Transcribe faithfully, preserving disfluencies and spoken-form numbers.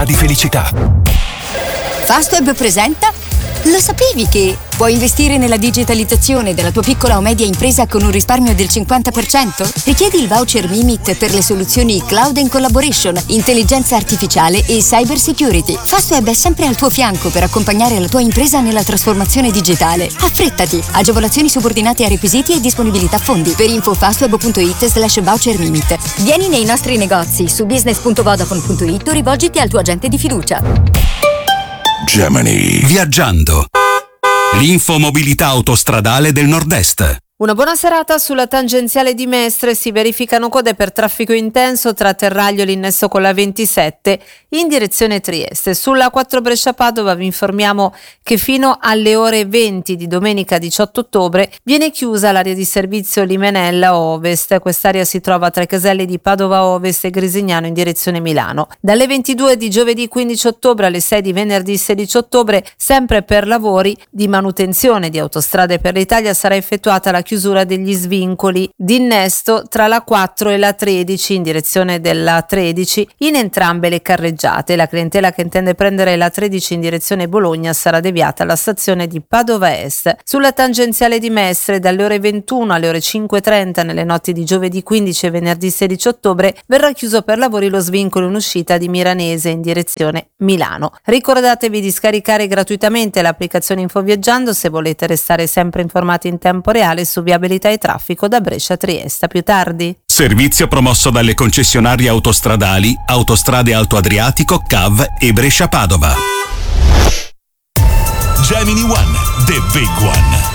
sa di felicità. Fastweb presenta. Lo sapevi che puoi investire nella digitalizzazione della tua piccola o media impresa con un risparmio del cinquanta per cento? Richiedi il voucher Mimit per le soluzioni Cloud and Collaboration, intelligenza artificiale e cyber security. Fastweb è sempre al tuo fianco per accompagnare la tua impresa nella trasformazione digitale. Affrettati! Agevolazioni subordinate a requisiti e disponibilità fondi. Per info fastweb.it slash voucher Mimit. Vieni nei nostri negozi su business punto vodafone punto it o rivolgiti al tuo agente di fiducia. Gemini. Viaggiando. L'infomobilità autostradale del Nord-Est. Una buona serata. Sulla tangenziale di Mestre si verificano code per traffico intenso tra Terraglio l'innesso con la ventisette in direzione Trieste. Sulla quattro Brescia-Padova vi informiamo che fino alle ore venti di domenica diciotto ottobre viene chiusa l'area di servizio Limenella Ovest. Quest'area si trova tra i caselli di Padova Ovest e Grisignano in direzione Milano. Dalle ventidue di giovedì quindici ottobre alle sei di venerdì sedici ottobre, sempre per lavori di manutenzione di Autostrade per l'Italia, sarà effettuata la chiusura degli svincoli d'innesto tra la quattro e la tredici in direzione della tredici in entrambe le carreggiate. La clientela che intende prendere la tredici in direzione Bologna sarà deviata alla stazione di Padova Est. Sulla tangenziale di Mestre dalle ore ventuno alle ore cinque e trenta nelle notti di giovedì quindici e venerdì sedici ottobre verrà chiuso per lavori lo svincolo in uscita di Miranese in direzione Milano. Ricordatevi di scaricare gratuitamente l'applicazione InfoViaggiando se volete restare sempre informati in tempo reale su viabilità e traffico da Brescia a Trieste. Più tardi. Servizio promosso dalle concessionarie autostradali Autostrade Alto Adriatico, C A V e Brescia Padova. Gemini One, the big one.